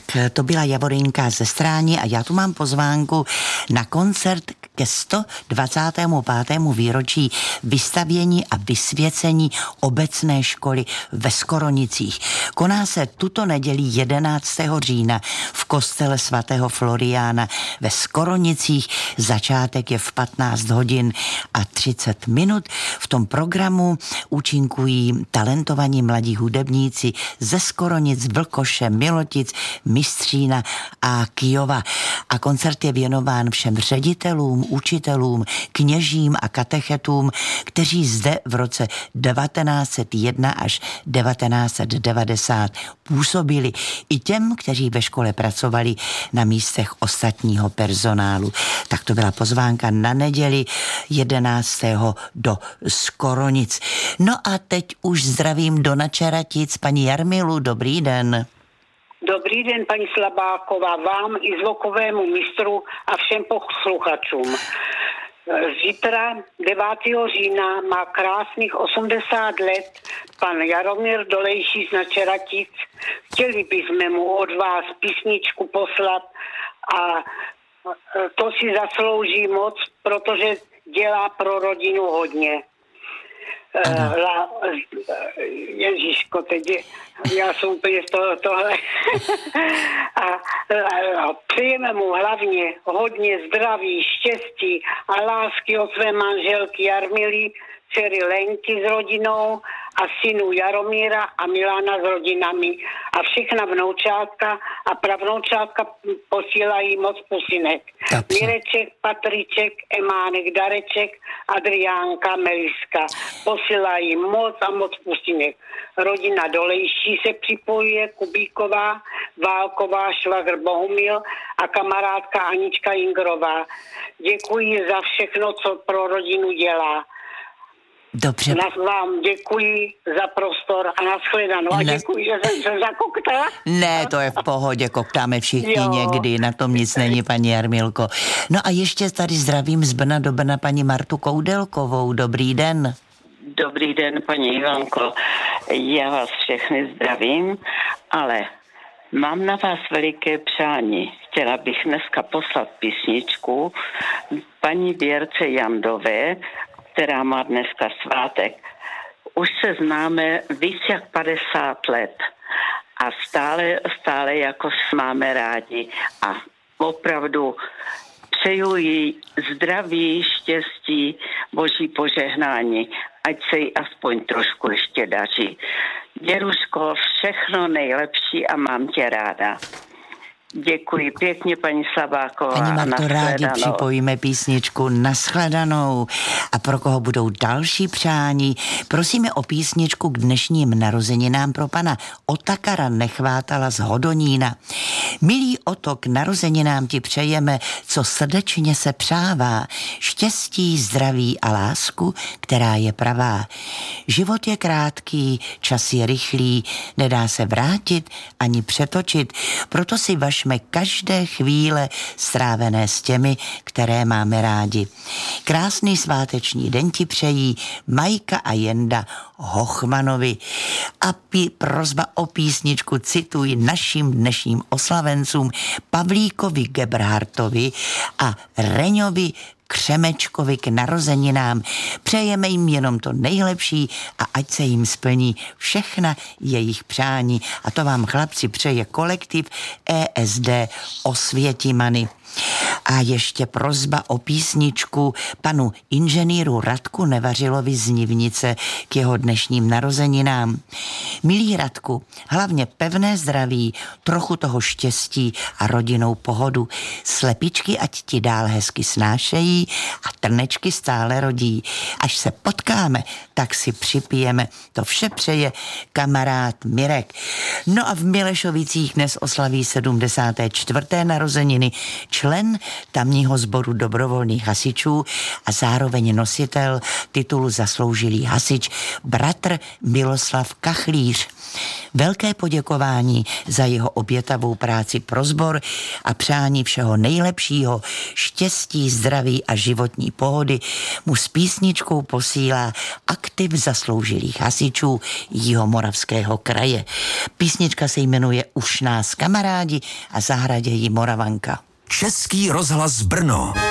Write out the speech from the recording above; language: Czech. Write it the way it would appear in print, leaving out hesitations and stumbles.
to byla Javorinka ze Stráně a já tu mám pozvánku na koncert ke 125. výročí vystavění a vysvěcení obecné školy ve Skoronicích. Koná se tuto neděli 11. října v kostele svatého Floriána ve Skoronicích. Začátek je v 15 hodin a 30 minut. V tom programu účinkují talentovaní mladí hudebníci ze Skoronic, Vlkoše, Milotic, Mistřína a Kyjova. A koncert je věnován všem ředitelům, učitelům, kněžím a katechetům, kteří zde v roce 1901 až 1990 působili, i těm, kteří ve škole pracovali na místech ostatního personálu. Tak to byla pozvánka na neděli 11. do Skoronic. No a teď už zdravím do Načeratic paní Jarmilu, dobrý den. Dobrý den, paní Slabáková, vám i zvukovému mistru a všem posluchačům. Zítra 9. října má krásných 80 let pan Jaromír Dolejší z Načeratic. Chtěli bychom mu od vás písničku poslat a to si zaslouží moc, protože dělá pro rodinu hodně. Ježíško, teď já jsem úplně z tohle. a přejeme mu hlavně hodně zdraví, štěstí a lásky od své manželky Jarmily, dcery Lenky s rodinou a synu Jaromíra a Milana s rodinami a všechna vnoučátka a pravnoučátka posílají moc pusinek. Mireček, Patriček, Emánek, Dareček, Adriánka, Meliska posílají moc a moc pusinek. Rodina Dolejší se připojuje, Kubíková, Válková, švagr Bohumil a kamarádka Anička Ingrová. Děkuji za všechno, co pro rodinu dělá. Dobře. Vám děkuji za prostor a nashledanou. A děkuji, že jsem se zakoktala. Ne, to je v pohodě, koktáme všichni někdy, na tom nic není, paní Jarmilko. No a ještě tady zdravím z Brna do Brna paní Martu Koudelkovou. Dobrý den. Dobrý den, paní Ivanko. Já vás všechny zdravím, ale mám na vás veliké přání. Chtěla bych dneska poslat písničku paní Věrce Jandové, která má dneska svátek. Už se známe víc jak 50 let a stále jako máme rádi a opravdu přeju jí zdraví, štěstí, boží požehnání, ať se jí aspoň trošku ještě daří. Děruško, všechno nejlepší a mám tě ráda. Děkuji pěkně, paní Slabáková. Paní Marto, rádi připojíme písničku Nashledanou. A pro koho budou další přání, prosíme o písničku k dnešním narozeninám pro pana Otakara Nechvátala z Hodonína. Milý Oto, k narozeninám ti přejeme, co srdečně se přává, štěstí, zdraví a lásku, která je pravá. Život je krátký, čas je rychlý, nedá se vrátit ani přetočit, proto si vašme každé chvíle strávené s těmi, které máme rádi. Krásný sváteční den ti přejí Majka a Jenda Hochmanovi. A prosba o písničku cituji našim dnešním oslavencům Pavlíkovi Gebhartovi a Reňovi Křemečkovi k narozeninám. Přejeme jim jenom to nejlepší a ať se jim splní všechna jejich přání. A to vám, chlapci, přeje kolektiv ESD Osvětimany. A ještě prosba o písničku panu inženýru Radku Nevařilovi z Nivnice k jeho dnešním narozeninám. Milý Radku, hlavně pevné zdraví, trochu toho štěstí a rodinnou pohodu. Slepičky ať ti dál hezky snášejí a trnečky stále rodí. Až se potkáme, tak si připijeme. To vše přeje kamarád Mirek. No a v Milešovicích dnes oslaví 74. narozeniny člen tamního sboru dobrovolných hasičů a zároveň nositel titulu Zasloužilý hasič, bratr Miloslav Kachlíř. velké poděkování za jeho obětavou práci pro sbor a přání všeho nejlepšího, štěstí, zdraví a životní pohody mu s písničkou posílá aktiv zasloužilých hasičů Jihomoravského kraje. Písnička se jmenuje Už nás kamarádi a zahradě jí Moravanka. Český rozhlas Brno.